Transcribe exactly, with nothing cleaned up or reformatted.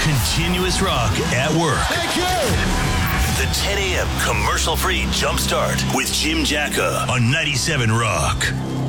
Continuous rock at work. Thank you. The ten a.m. commercial-free Jumpstart with Jim Jacka on ninety-seven Rock.